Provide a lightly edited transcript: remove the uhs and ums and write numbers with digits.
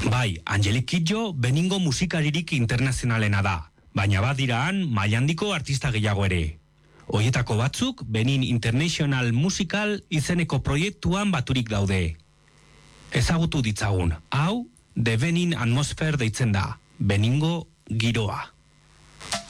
Bai, Angelique Kidjo Beningo musikaririk internazionalena da, baina badira han maila handiko artista gehiago ere. Hoietako batzuk Benin International Musical izeneko proiektuan baturik daude. Ezagutu ditzagun, hau The Benin Atmosphere deitzen da, Beningo giroa.